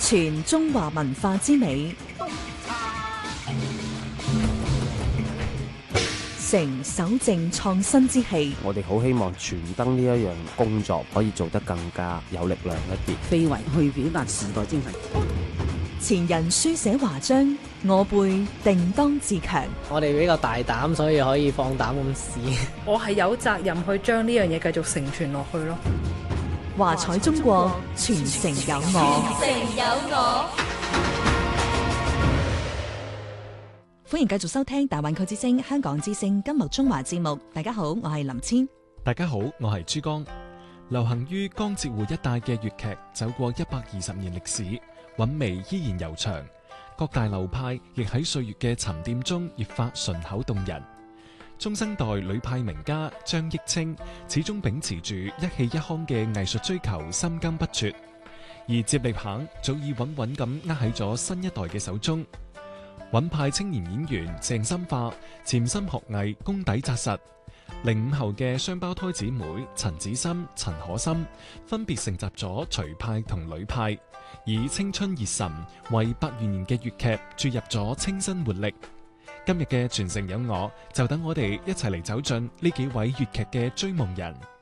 傳中華文化之美，承守正創新之氣。 我哋好希望傳燈呢一樣工作可以做得更加有力量一啲， 非遺去表達時代精神。 前人書寫華章，我輩定當自強。 我哋比較大膽，所以可以放膽咁試。 我係有責任去將呢樣嘢繼續承傳落去咯。 華彩中國，傳承有我。 傳承有我。 歡迎繼續收聽大灣區之聲、香港之聲金木中華節目。大家好，我係林千。 大家好，我係珠江。流行於江浙滬一帶嘅粵劇，走過120年歷史，韻味依然悠長。各大流派亦喺歲月嘅沉澱中越發順口動人。中生代呂派名家張益清始終秉持住一氣一腔嘅藝術追求，心甘不絕。而接力棒早已穩穩咁握喺咗新一代嘅手中。韻派青年演員鄭心化潛心學藝，功底紮實。05後嘅雙胞胎姊妹陳子心、陳可心分別承襲咗徐派同呂派，以青春熱忱為8餘年嘅粵劇注入咗清新活力。今日嘅傳承有我，就等我哋一齊嚟走進呢幾位粵劇嘅追夢人。